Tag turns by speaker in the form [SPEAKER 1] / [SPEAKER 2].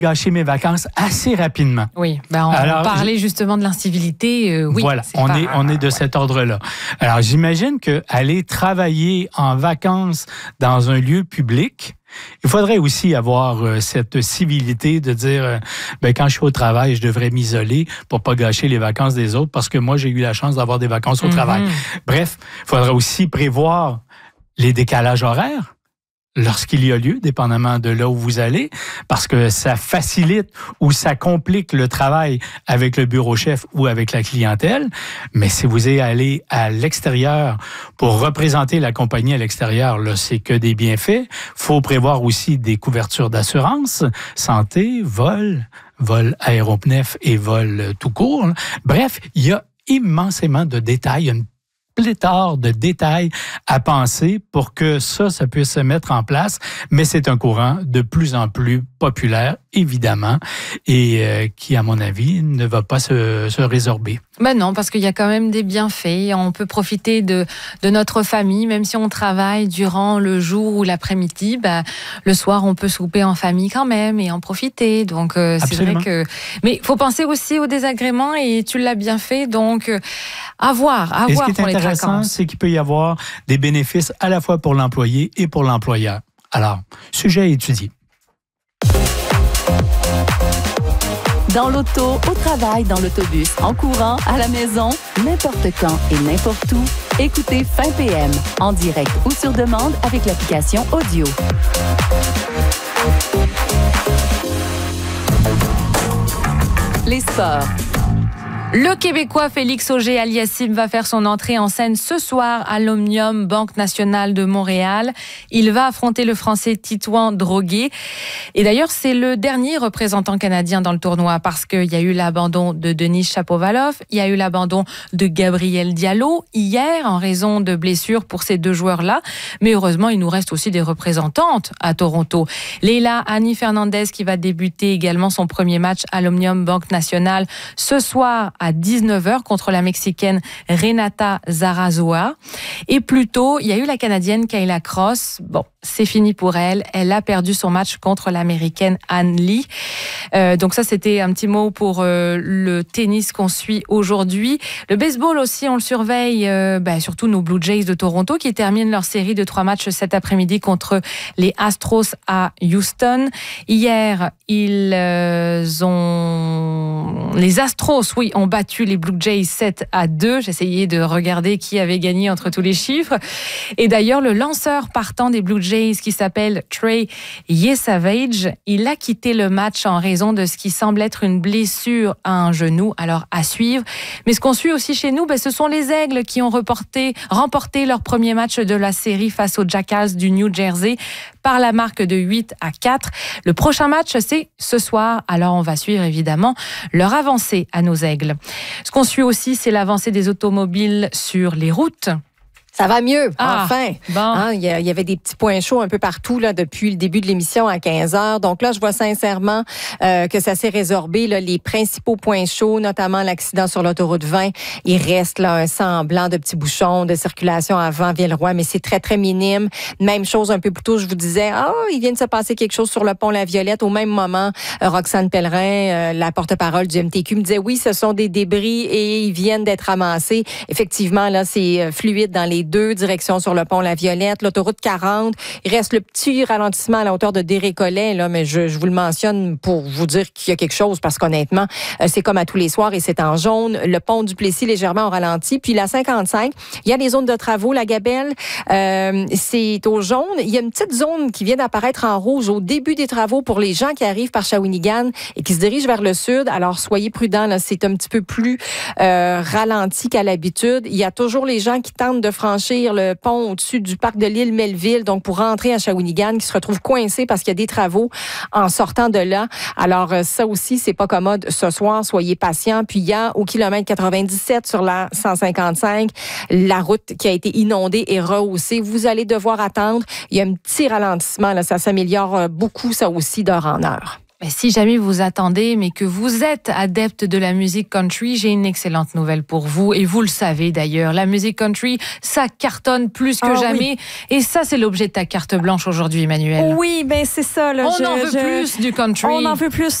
[SPEAKER 1] gâcher mes vacances assez rapidement.
[SPEAKER 2] Oui, on parlait justement de l'incivilité. Oui,
[SPEAKER 1] voilà, on est de cet ordre-là. Alors, j'imagine qu'aller travailler en vacances dans un lieu public, il faudrait aussi avoir cette civilité de dire quand je suis au travail, je devrais m'isoler pour pas gâcher les vacances des autres parce que moi, j'ai eu la chance d'avoir des vacances au travail. Bref, il faudrait aussi prévoir les décalages horaires lorsqu'il y a lieu, dépendamment de là où vous allez, parce que ça facilite ou ça complique le travail avec le bureau chef ou avec la clientèle. Mais si vous allez à l'extérieur pour représenter la compagnie à l'extérieur, là, c'est que des bienfaits. Faut prévoir aussi des couvertures d'assurance, santé, vol aéropnef et vol tout court. Bref, il y a immensément de détails, une pléthore de détails à penser pour que ça puisse se mettre en place, mais c'est un courant de plus en plus populaire, évidemment, et qui, à mon avis, ne va pas se résorber.
[SPEAKER 2] Ben non, parce qu'il y a quand même des bienfaits. On peut profiter de notre famille, même si on travaille durant le jour ou l'après-midi. Le soir, on peut souper en famille quand même et en profiter. Donc, c'est vrai que... Mais il faut penser aussi aux désagréments et tu l'as bien fait. Donc, à voir pour les vacances.
[SPEAKER 1] Et ce qui est intéressant, c'est qu'il peut y avoir des bénéfices à la fois pour l'employé et pour l'employeur. Alors, sujet à étudier.
[SPEAKER 3] Dans l'auto, au travail, dans l'autobus, en courant, à la maison, n'importe quand et n'importe où, écoutez Fin PM, en direct ou sur demande avec l'application Audio. Les sports.
[SPEAKER 2] Le Québécois Félix Auger-Aliassime va faire son entrée en scène ce soir à l'Omnium Banque Nationale de Montréal. Il va affronter le Français Titouan Droguet. Et d'ailleurs, c'est le dernier représentant canadien dans le tournoi parce qu'il y a eu l'abandon de Denis Shapovalov, il y a eu l'abandon de Gabriel Diallo hier en raison de blessures pour ces deux joueurs-là. Mais heureusement, il nous reste aussi des représentantes à Toronto. Leila Annie Fernandez qui va débuter également son premier match à l'Omnium Banque Nationale ce soir à 19h contre la Mexicaine Renata Zarazoa. Et plus tôt, il y a eu la Canadienne Kayla Cross. Bon, c'est fini pour elle. Elle a perdu son match contre l'Américaine Ann Lee. Donc ça, c'était un petit mot pour le tennis qu'on suit aujourd'hui. Le baseball aussi, on le surveille, surtout nos Blue Jays de Toronto qui terminent leur série de 3 matchs cet après-midi contre les Astros à Houston. Hier, les Astros, ont battu les Blue Jays 7-2. J'essayais de regarder qui avait gagné entre tous les chiffres. Et d'ailleurs, le lanceur partant des Blue Jays, qui s'appelle Trey Yesavage, il a quitté le match en raison de ce qui semble être une blessure à un genou. Alors, à suivre. Mais ce qu'on suit aussi chez nous, ce sont les Aigles qui ont remporté leur premier match de la série face aux Jackals du New Jersey par la marque de 8-4. Le prochain match, c'est ce soir. Alors, on va suivre évidemment leur avancée à nos Aigles. Ce qu'on suit aussi, c'est l'avancée des automobiles sur les routes.
[SPEAKER 4] Ça va mieux, enfin.
[SPEAKER 2] Bon.
[SPEAKER 4] Il y avait des petits points chauds un peu partout là depuis le début de l'émission à 15h. Donc là, je vois sincèrement que ça s'est résorbé. Là, les principaux points chauds, notamment l'accident sur l'autoroute 20, il reste là un semblant de petits bouchons de circulation avant Villeroy, mais c'est très, très minime. Même chose un peu plus tôt, je vous disais, il vient de se passer quelque chose sur le pont La Violette. Au même moment, Roxane Pellerin, la porte-parole du MTQ, me disait oui, ce sont des débris et ils viennent d'être amassés. Effectivement, là, c'est fluide dans les deux directions sur le pont La Violette, l'autoroute 40. Il reste le petit ralentissement à la hauteur de Desrécollets, là, mais je vous le mentionne pour vous dire qu'il y a quelque chose parce qu'honnêtement, c'est comme à tous les soirs et c'est en jaune. Le pont du Plessis légèrement au ralenti. Puis la 55, il y a des zones de travaux, la Gabelle, c'est au jaune. Il y a une petite zone qui vient d'apparaître en rouge au début des travaux pour les gens qui arrivent par Shawinigan et qui se dirigent vers le sud. Alors, soyez prudents, là, c'est un petit peu plus ralenti qu'à l'habitude. Il y a toujours les gens qui tentent de franchir le pont au-dessus du parc de l'île Melville, donc pour rentrer à Shawinigan, qui se retrouvent coincés parce qu'il y a des travaux en sortant de là. Alors, ça aussi, c'est pas commode ce soir. Soyez patients. Puis, il y a au kilomètre 97 sur la 155, la route qui a été inondée et rehaussée. Vous allez devoir attendre. Il y a un petit ralentissement. Là, ça s'améliore beaucoup, ça aussi, d'heure en heure.
[SPEAKER 2] Mais si jamais vous attendez, mais que vous êtes adepte de la musique country, j'ai une excellente nouvelle pour vous. Et vous le savez d'ailleurs, la musique country, ça cartonne plus que jamais. Oui. Et ça, c'est l'objet de ta carte blanche aujourd'hui, Emmanuel.
[SPEAKER 5] Oui, ben c'est ça. Là,
[SPEAKER 2] on en veut plus du country.
[SPEAKER 5] On en veut plus.